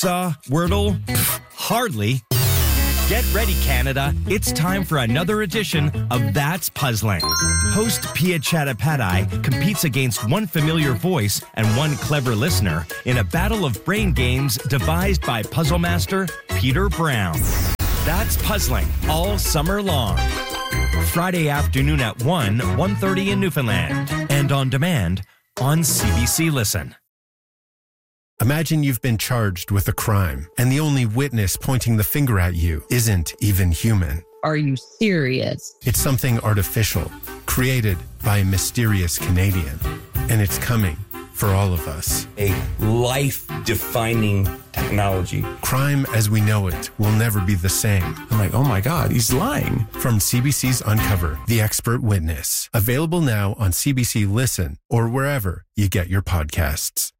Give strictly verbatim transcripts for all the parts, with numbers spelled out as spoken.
Saw, Wordle? Hardly. Get ready, Canada. It's time for another edition of That's Puzzling. Host Pia Chattopadhyay competes against one familiar voice and one clever listener in a battle of brain games devised by puzzle master Peter Brown. That's Puzzling all summer long. Friday afternoon at one, one thirty in Newfoundland. And on demand on C B C Listen. Imagine you've been charged with a crime, and the only witness pointing the finger at you isn't even human. Are you serious? It's something artificial, created by a mysterious Canadian, and it's coming for all of us. A life-defining technology. Crime as we know it will never be the same. I'm like, oh my God, he's lying. From C B C's Uncover, The Expert Witness. Available now on C B C Listen or wherever you get your podcasts.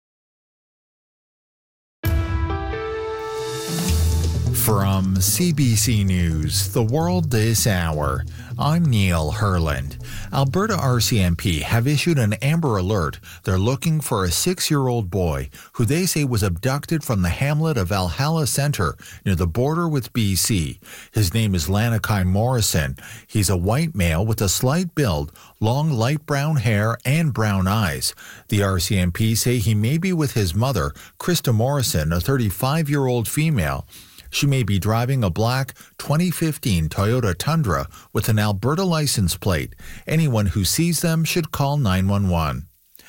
From C B C News, The World This Hour, I'm Neil Herland. Alberta R C M P have issued an Amber Alert. They're looking for a six-year-old boy who they say was abducted from the hamlet of Valhalla Centre near the border with B C. His name is Lanakai Morrison. He's a white male with a slight build, long light brown hair and brown eyes. The R C M P say he may be with his mother, Krista Morrison, a thirty-five-year-old female. She may be driving a black twenty fifteen Toyota Tundra with an Alberta license plate. Anyone who sees them should call nine one one.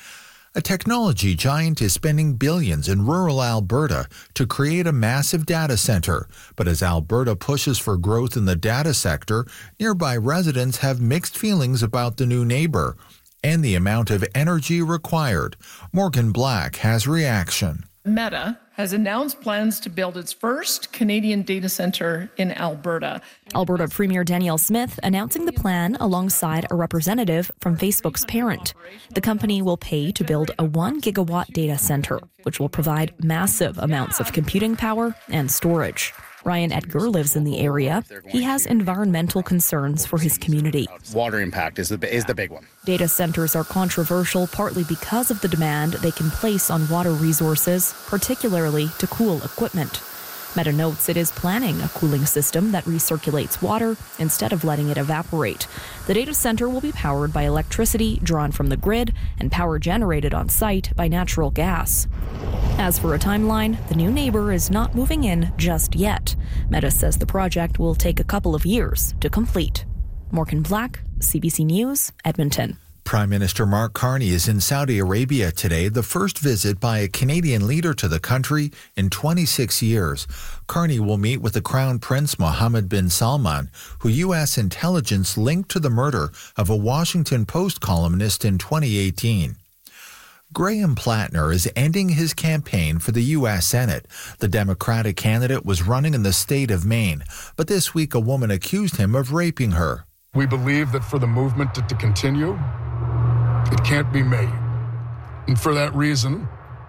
A technology giant is spending billions in rural Alberta to create a massive data center. But as Alberta pushes for growth in the data sector, nearby residents have mixed feelings about the new neighbor and the amount of energy required. Morgan Black has reaction. Meta has announced plans to build its first Canadian data center in Alberta. Alberta Premier Danielle Smith announcing the plan alongside a representative from Facebook's parent. The company will pay to build a one gigawatt data center, which will provide massive amounts of computing power and storage. Ryan Edgar lives in the area. He has environmental concerns for his community. Water impact is the is the big one. Data centers are controversial partly because of the demand they can place on water resources, particularly to cool equipment. Meta notes it is planning a cooling system that recirculates water instead of letting it evaporate. The data center will be powered by electricity drawn from the grid and power generated on site by natural gas. As for a timeline, the new neighbor is not moving in just yet. Meta says the project will take a couple of years to complete. Morgan Black, C B C News, Edmonton. Prime Minister Mark Carney is in Saudi Arabia today, the first visit by a Canadian leader to the country in twenty-six years. Carney will meet with the Crown Prince Mohammed bin Salman, who U S intelligence linked to the murder of a Washington Post columnist in twenty eighteen. Graham Plattner is ending his campaign for the U S Senate. The Democratic candidate was running in the state of Maine, but this week a woman accused him of raping her. We believe that for the movement to, to continue, it can't be me. And for that reason,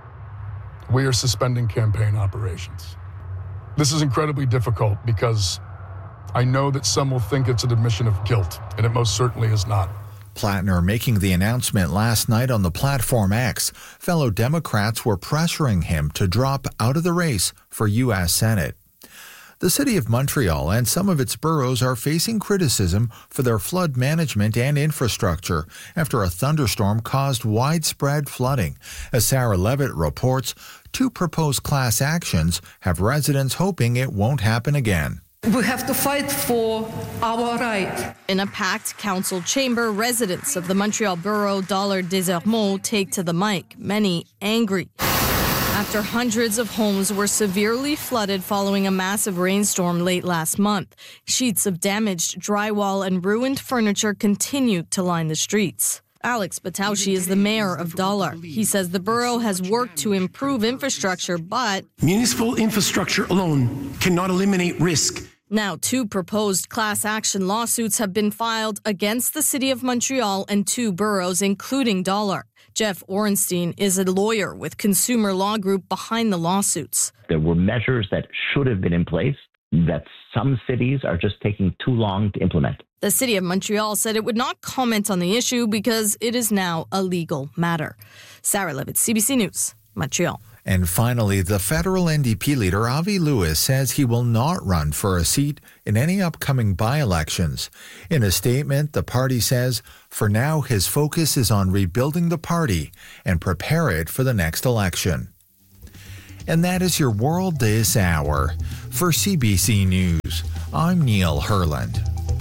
we are suspending campaign operations. This is incredibly difficult because I know that some will think it's an admission of guilt, and it most certainly is not. Plattner making the announcement last night on the platform X. Fellow Democrats were pressuring him to drop out of the race for U S Senate. The city of Montreal and some of its boroughs are facing criticism for their flood management and infrastructure after a thunderstorm caused widespread flooding. As Sarah Levitt reports, two proposed class actions have residents hoping it won't happen again. We have to fight for our right. In a packed council chamber, residents of the Montreal borough Dollard-des-Ormeaux take to the mic, many angry. After hundreds of homes were severely flooded following a massive rainstorm late last month, sheets of damaged drywall and ruined furniture continued to line the streets. Alex Bataushi is the mayor of Dollard. He says the borough has worked to improve infrastructure, but municipal infrastructure alone cannot eliminate risk. Now, two proposed class action lawsuits have been filed against the City of Montreal and two boroughs, including Dollard. Jeff Orenstein is a lawyer with Consumer Law Group behind the lawsuits. There were measures that should have been in place that some cities are just taking too long to implement. The City of Montreal said it would not comment on the issue because it is now a legal matter. Sarah Levitt, C B C News, Montreal. And finally, the federal N D P leader Avi Lewis says he will not run for a seat in any upcoming by-elections. In a statement, the party says, for now, his focus is on rebuilding the party and prepare it for the next election. And that is your World This Hour. For C B C News, I'm Neil Herland.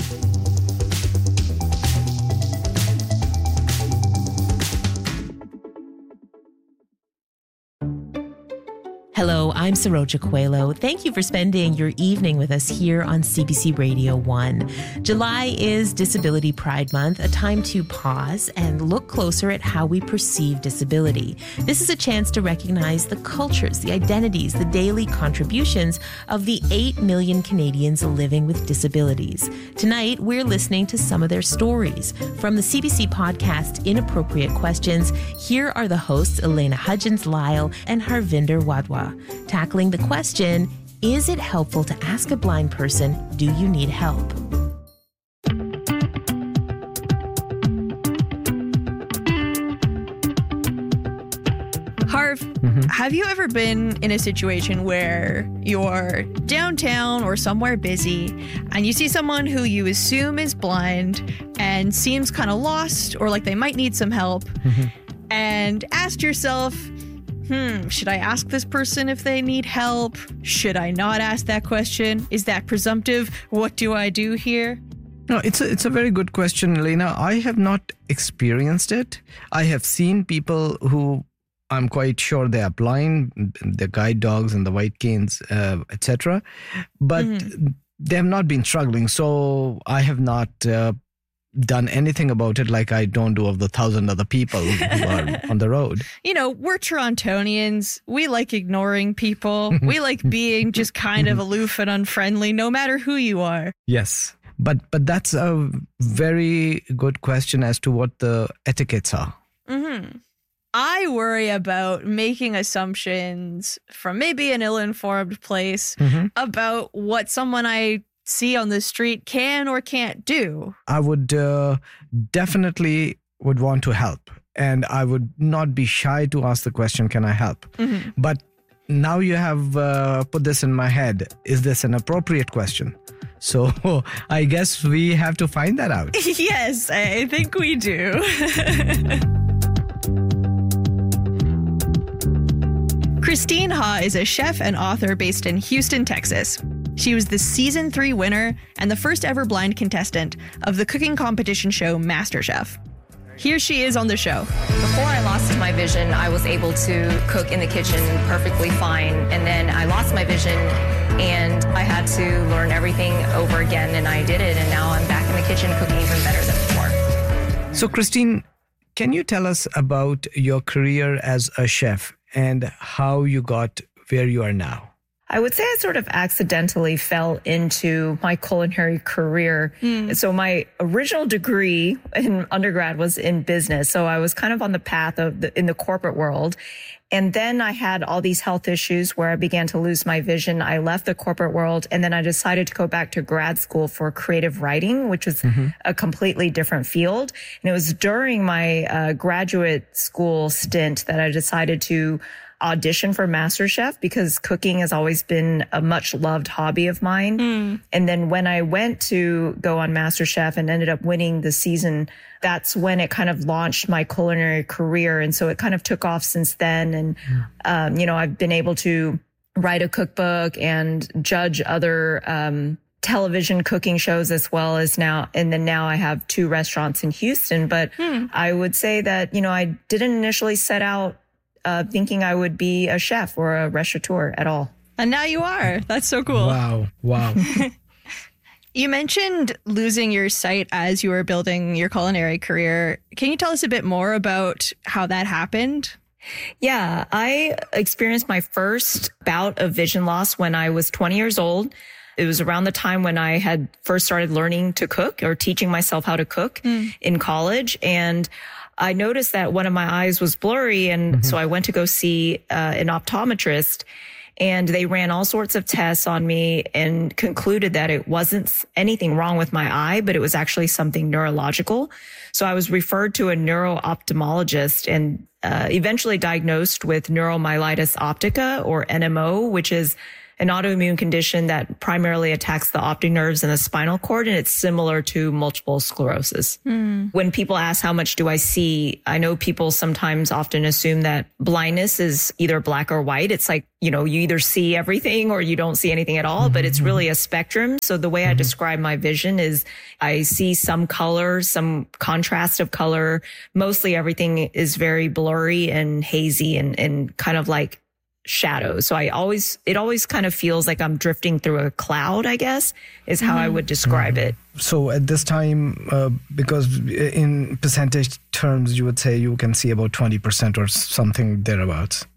Hello, I'm Saroja Coelho. Thank you for spending your evening with us here on C B C Radio one. July is Disability Pride Month, a time to pause and look closer at how we perceive disability. This is a chance to recognize the cultures, the identities, the daily contributions of the eight million Canadians living with disabilities. Tonight, we're listening to some of their stories. From the C B C podcast Inappropriate Questions, here are the hosts Elena Hudgens-Lyle and Harvinder Wadhwa. Tackling the question, is it helpful to ask a blind person, do you need help? Harv, mm-hmm. have you ever been in a situation where you're downtown or somewhere busy and you see someone who you assume is blind and seems kind of lost or like they might need some help mm-hmm. and asked yourself, Hmm, should I ask this person if they need help? Should I not ask that question? Is that presumptive? What do I do here? No, it's a, it's a very good question, Elena. I have not experienced it. I have seen people who I'm quite sure they are blind, the guide dogs and the white canes, uh, et cetera. But mm-hmm. they have not been struggling. So I have not uh, done anything about it like I don't do of the thousand other people who are on the road. You know, we're Torontonians. We like ignoring people. We like being just kind of aloof and unfriendly, no matter who you are. Yes. But but that's a very good question as to what the etiquettes are. Mm-hmm. I worry about making assumptions from maybe an ill-informed place mm-hmm. about what someone I see on the street can or can't do. I would uh, definitely would want to help. And I would not be shy to ask the question, can I help? Mm-hmm. But now you have uh, put this in my head. Is this an appropriate question? So I guess we have to find that out. Yes, I think we do. Christine Ha is a chef and author based in Houston, Texas. She was the season three winner and the first ever blind contestant of the cooking competition show MasterChef. Here she is on the show. Before I lost my vision, I was able to cook in the kitchen perfectly fine. And then I lost my vision and I had to learn everything over again. And I did it. And now I'm back in the kitchen cooking even better than before. So, Christine, can you tell us about your career as a chef and how you got where you are now? I would say I sort of accidentally fell into my culinary career. Mm. So my original degree in undergrad was in business. So I was kind of on the path of the, in the corporate world. And then I had all these health issues where I began to lose my vision. I left the corporate world and then I decided to go back to grad school for creative writing, which was mm-hmm. a completely different field. And it was during my uh, graduate school stint that I decided to audition for MasterChef because cooking has always been a much loved hobby of mine. Mm. And then when I went to go on MasterChef and ended up winning the season, that's when it kind of launched my culinary career. And so it kind of took off since then. And, mm. um, you know, I've been able to write a cookbook and judge other, um, television cooking shows as well as now. And then now I have two restaurants in Houston. But mm. I would say that, you know, I didn't initially set out Uh, thinking I would be a chef or a restaurateur at all. And now you are. That's so cool. Wow. Wow. You mentioned losing your sight as you were building your culinary career. Can you tell us a bit more about how that happened? Yeah, I experienced my first bout of vision loss when I was twenty years old. It was around the time when I had first started learning to cook or teaching myself how to cook mm. in college. And I noticed that one of my eyes was blurry. And mm-hmm. so I went to go see uh, an optometrist. And they ran all sorts of tests on me and concluded that it wasn't anything wrong with my eye, but it was actually something neurological. So I was referred to a neuro-ophthalmologist and uh, eventually diagnosed with neuromyelitis optica, or N M O, which is an autoimmune condition that primarily attacks the optic nerves and the spinal cord, and it's similar to multiple sclerosis. Mm. When people ask how much do I see, I know people sometimes often assume that blindness is either black or white. It's like, you know, you either see everything or you don't see anything at all, mm-hmm. but it's really a spectrum. So the way mm-hmm. I describe my vision is I see some color, some contrast of color. Mostly everything is very blurry and hazy and, and kind of like shadows. So I always, it always kind of feels like I'm drifting through a cloud, I guess, is how mm-hmm. I would describe it. So at this time, uh, because in percentage terms, you would say you can see about twenty percent or something thereabouts.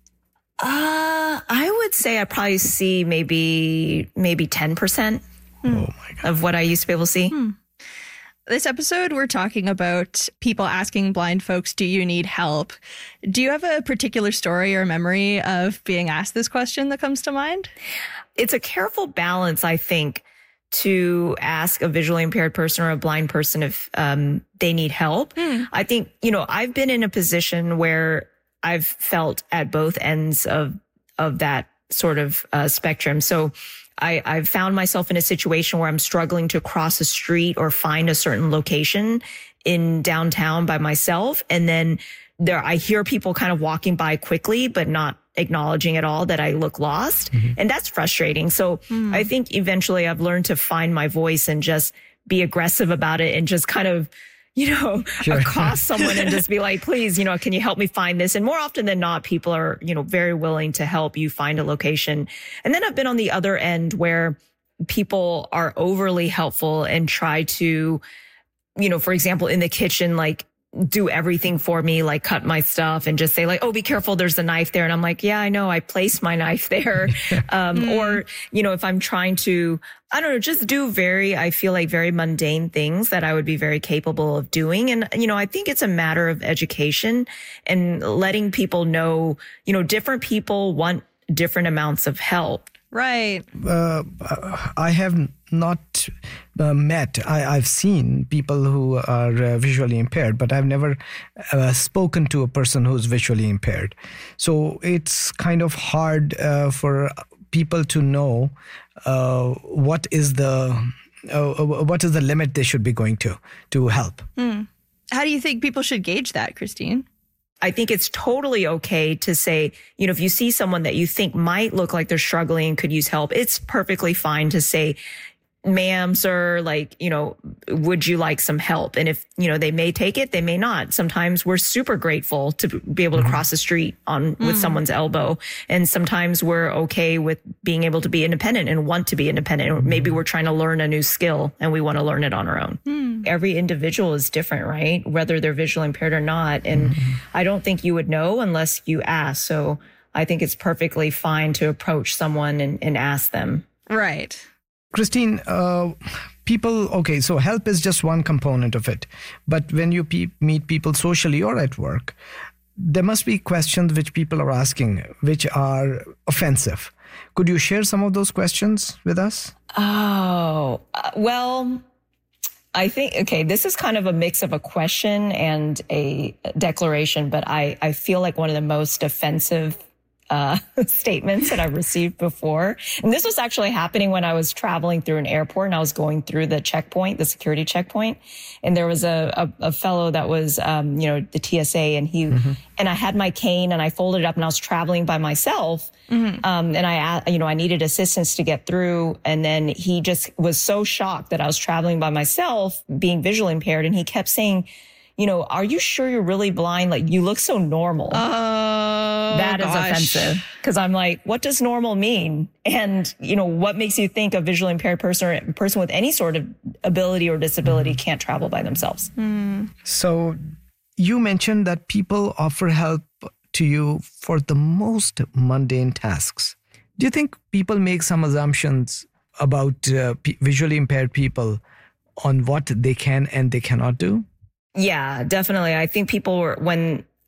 Uh, I would say I probably see maybe, maybe ten percent oh my God. Of what I used to be able to see. Hmm. This episode, we're talking about people asking blind folks, do you need help? Do you have a particular story or memory of being asked this question that comes to mind? It's a careful balance, I think, to ask a visually impaired person or a blind person if um, they need help. Hmm. I think, you know, I've been in a position where I've felt at both ends of, of that sort of uh, spectrum. So I, I've found myself in a situation where I'm struggling to cross a street or find a certain location in downtown by myself. And then there, I hear people kind of walking by quickly, but not acknowledging at all that I look lost. Mm-hmm. And that's frustrating. So mm. I think eventually I've learned to find my voice and just be aggressive about it and just kind of, you know, sure. accost someone and just be like, please, you know, can you help me find this? And more often than not, people are, you know, very willing to help you find a location. And then I've been on the other end where people are overly helpful and try to, you know, for example, in the kitchen, like do everything for me, like cut my stuff and just say like, oh, be careful, there's a knife there. And I'm like, yeah, I know, I placed my knife there. um, mm. Or, you know, if I'm trying to, I don't know, just do very, I feel like very mundane things that I would be very capable of doing. And, you know, I think it's a matter of education and letting people know, you know, different people want different amounts of help. Right. Uh, I have not uh, met, I, I've seen people who are uh, visually impaired, but I've never uh, spoken to a person who's visually impaired. So it's kind of hard uh, for people to know uh, what is the uh, what is the limit they should be going to to help. Hmm. How do you think people should gauge that, Christine? I think it's totally okay to say, you know, if you see someone that you think might look like they're struggling and could use help, it's perfectly fine to say, ma'am, sir, like, you know, would you like some help? And if, you know, they may take it, they may not. Sometimes we're super grateful to be able to mm-hmm. cross the street on with mm. someone's elbow. And sometimes we're okay with being able to be independent and want to be independent. Or maybe we're trying to learn a new skill and we want to learn it on our own. Mm. Every individual is different, right? Whether they're visually impaired or not. And mm-hmm. I don't think you would know unless you ask. So I think it's perfectly fine to approach someone and, and ask them. Right. Christine, uh, people, okay, so help is just one component of it. But when you pe- meet people socially or at work, there must be questions which people are asking, which are offensive. Could you share some of those questions with us? Oh, uh, well, I think, okay, this is kind of a mix of a question and a declaration, but I, I feel like one of the most offensive Uh, statements that I've received before. And this was actually happening when I was traveling through an airport and I was going through the checkpoint, the security checkpoint. And there was a, a, a fellow that was, um, you know, the T S A and he, mm-hmm. and I had my cane and I folded it up and I was traveling by myself. Mm-hmm. Um, and I, you know, I needed assistance to get through. And then he just was so shocked that I was traveling by myself, being visually impaired. And he kept saying, you know, are you sure you're really blind? Like, you look so normal. Oh, that gosh. is offensive. Because I'm like, what does normal mean? And, you know, what makes you think a visually impaired person or a person with any sort of ability or disability mm. can't travel by themselves? Mm. So you mentioned that people offer help to you for the most mundane tasks. Do you think people make some assumptions about uh, p- visually impaired people on what they can and they cannot do? Yeah, definitely. I think people were, when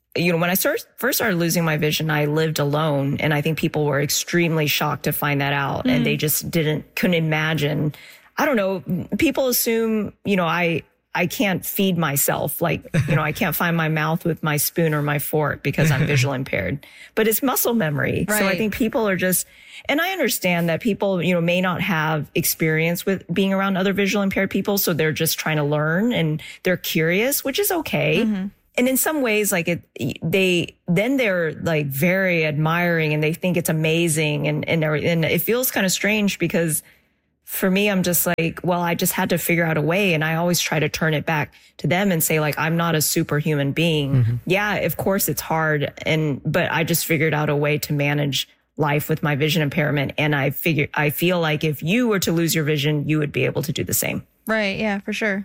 you know, when I start, first started losing my vision, I lived alone. And I think people were extremely shocked to find that out. Mm. And they just didn't, couldn't imagine. I don't know. People assume, you know, I, I can't feed myself. Like, you know, I can't find my mouth with my spoon or my fork because I'm visually impaired, but it's muscle memory. Right. So I think people are just, and I understand that people, you know, may not have experience with being around other visually impaired people. So they're just trying to learn and they're curious, which is okay. Mm-hmm. And in some ways, like it, they, then they're like very admiring and they think it's amazing. And, and, and it feels kind of strange because for me, I'm just like, well, I just had to figure out a way. And I always try to turn it back to them and say, like, I'm not a superhuman being. Mm-hmm. Yeah, of course it's hard. And, but I just figured out a way to manage life with my vision impairment. And I figure, I feel like if you were to lose your vision, you would be able to do the same. Right. Yeah, for sure.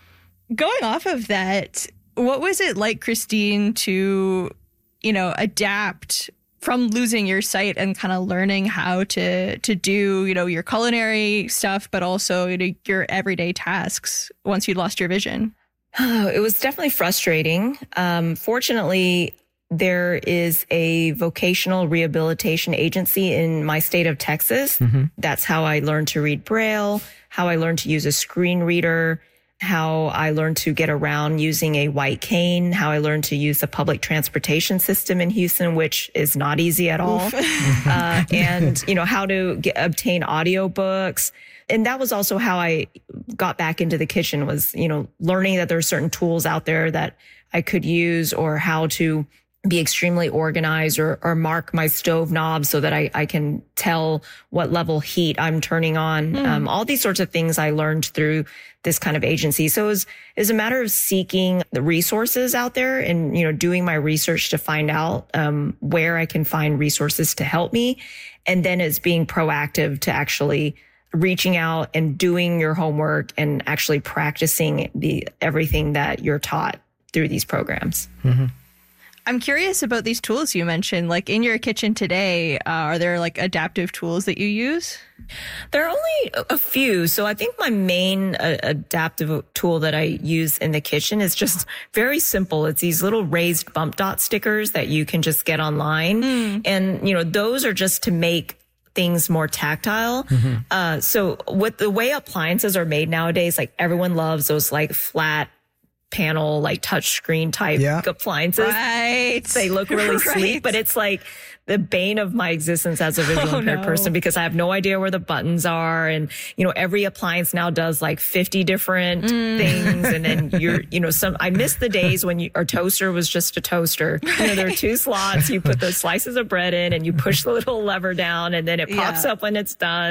Going off of that, what was it like, Christine, to, you know, adapt from losing your sight and kind of learning how to to do, you know, your culinary stuff, but also, you know, your everyday tasks once you lost your vision? Oh, it was definitely frustrating. Um, fortunately, there is a vocational rehabilitation agency in my state of Texas. Mm-hmm. That's how I learned to read Braille, how I learned to use a screen reader, how I learned to get around using a white cane, how I learned to use the public transportation system in Houston, which is not easy at all. uh, and, you know, how to get, obtain audiobooks. And that was also how I got back into the kitchen was, you know, learning that there are certain tools out there that I could use or how to be extremely organized or, or mark my stove knobs so that I, I can tell what level heat I'm turning on. Mm. Um, all these sorts of things I learned through this kind of agency. So it was, it was a matter of seeking the resources out there and, you know, doing my research to find out, um, where I can find resources to help me. And then it's being proactive to actually reaching out and doing your homework and actually practicing the, everything that you're taught through these programs. Mm-hmm. I'm curious about these tools you mentioned. Like in your kitchen today, uh, are there like adaptive tools that you use? There are only a few. So I think my main uh, adaptive tool that I use in the kitchen is just very simple. It's these little raised bump dot stickers that you can just get online. Mm. And, you know, those are just to make things more tactile. Mm-hmm. Uh, so with the way appliances are made nowadays, like everyone loves those like flat panel, like touch screen type yeah. appliances. Right. They look really right. sleek, but it's like the bane of my existence as a visually oh, impaired no. person because I have no idea where the buttons are. And, you know, every appliance now does like fifty different mm. things. And then you're, you know, some, I miss the days when you, our toaster was just a toaster. You know, there are two slots. You put those slices of bread in and you push the little lever down and then it pops yeah. up when it's done.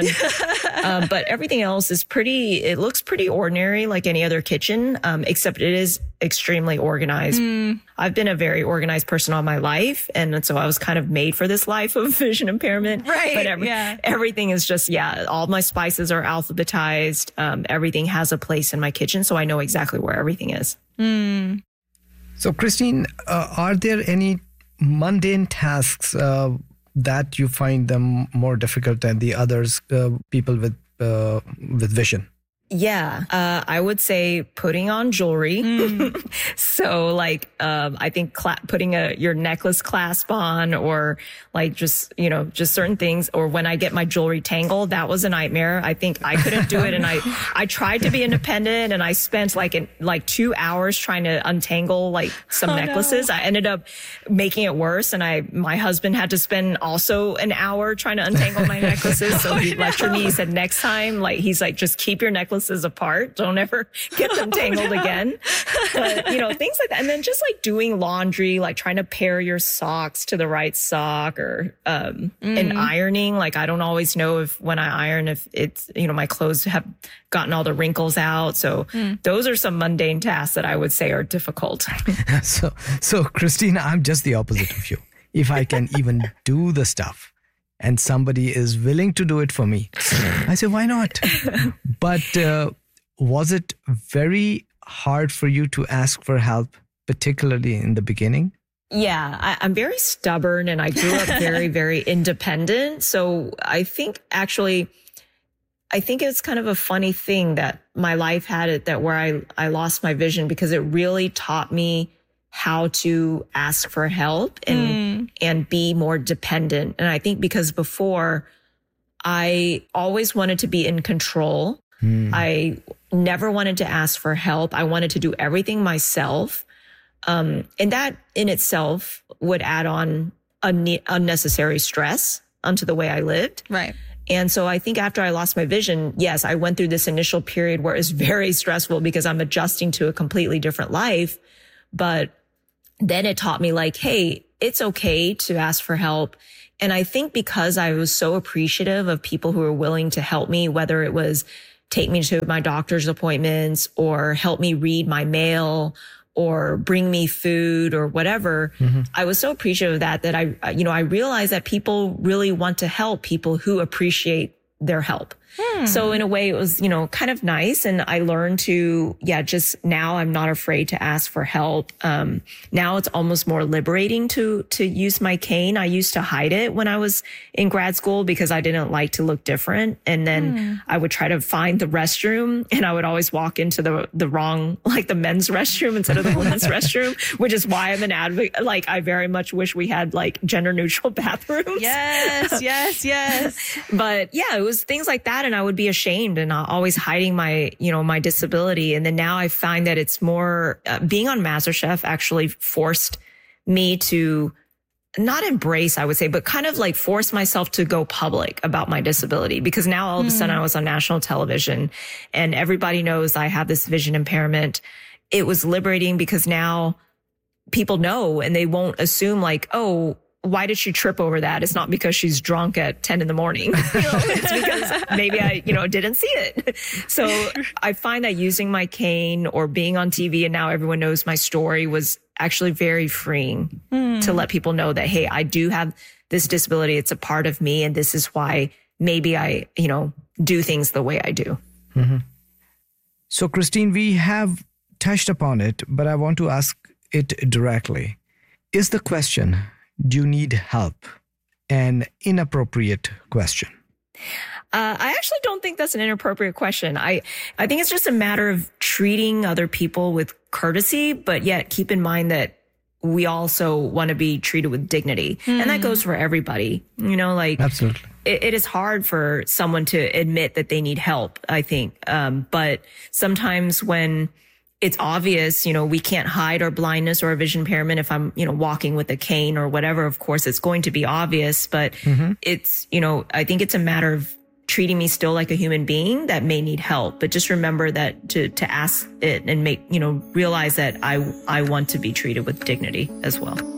um, but everything else is pretty, it looks pretty ordinary like any other kitchen, um, except it is extremely organized. Mm. I've been a very organized person all my life. And so I was kind of made for this life of vision impairment. Right. But every, yeah. everything is just, yeah, all my spices are alphabetized. Um, everything has a place in my kitchen. So I know exactly where everything is. Mm. So, Christine, uh, are there any mundane tasks uh, that you find them more difficult than the others, uh, people with uh, with vision? Yeah, uh, I would say putting on jewelry. Mm. So like, um, I think cla- putting a, your necklace clasp on or like just, you know, just certain things. Or when I get my jewelry tangled, that was a nightmare. I think I couldn't do it. And I, I tried to be independent and I spent like, an, like two hours trying to untangle like some oh, necklaces. No. I ended up making it worse. And I, my husband had to spend also an hour trying to untangle my necklaces. So he oh, lectured no. me. He said, next time, like, he's like, just keep your necklaces apart. Don't ever get them tangled oh, no. again. But, you know, things like that. And then just like doing laundry, like trying to pair your socks to the right sock or, um, mm. and ironing. Like, I don't always know if when I iron, if it's, you know, my clothes have gotten all the wrinkles out. So mm. those are some mundane tasks that I would say are difficult. so, so Christina, I'm just the opposite of you. If I can even do the stuff, and somebody is willing to do it for me, I say, why not? But uh, was it very hard for you to ask for help, particularly in the beginning? Yeah, I, I'm very stubborn and I grew up very, very independent. So I think actually, I think it's kind of a funny thing that my life had it that where I, I lost my vision because it really taught me how to ask for help and, mm. and be more dependent. And I think because before I always wanted to be in control. Mm. I never wanted to ask for help. I wanted to do everything myself. Um, and that in itself would add on un- unnecessary stress onto the way I lived. Right. And so I think after I lost my vision, yes, I went through this initial period where it was very stressful because I'm adjusting to a completely different life. But then it taught me like, hey, it's okay to ask for help. And I think because I was so appreciative of people who were willing to help me, whether it was take me to my doctor's appointments or help me read my mail or bring me food or whatever, mm-hmm. I was so appreciative of that, that I, you know, I realized that people really want to help people who appreciate their help. Hmm. So in a way, it was, you know, kind of nice. And I learned to, yeah, just now I'm not afraid to ask for help. Um, now it's almost more liberating to, to use my cane. I used to hide it when I was in grad school because I didn't like to look different. And then hmm. I would try to find the restroom and I would always walk into the, the wrong, like the men's restroom instead of the women's restroom, which is why I'm an advocate. Like, I very much wish we had like gender neutral bathrooms. Yes, yes, yes. But yeah, it was things like that. And I would be ashamed and always hiding my, you know, my disability. And then now I find that it's more, uh, being on MasterChef actually forced me to not embrace, I would say, but kind of like force myself to go public about my disability, because now all of a sudden I was on national television and everybody knows I have this vision impairment. It was liberating because now people know and they won't assume like, oh, why did she trip over that? It's not because she's drunk at ten in the morning. You know, it's because maybe I, you know, didn't see it. So I find that using my cane or being on T V and now everyone knows my story was actually very freeing mm. to let people know that, hey, I do have this disability. It's a part of me. And this is why maybe I, you know, do things the way I do. Mm-hmm. So, Christine, we have touched upon it, but I want to ask it directly. Is the question, do you need help, an inappropriate question? Uh, I actually don't think that's an inappropriate question. I, I think it's just a matter of treating other people with courtesy, but yet keep in mind that we also want to be treated with dignity. Mm. And that goes for everybody, you know, like absolutely. It, it is hard for someone to admit that they need help, I think. Um, but sometimes when it's obvious, you know, we can't hide our blindness or our vision impairment. If I'm, you know, walking with a cane or whatever, of course, it's going to be obvious, but mm-hmm. it's, you know, I think it's a matter of treating me still like a human being that may need help, but just remember that to, to ask it and make, you know, realize that I, I want to be treated with dignity as well.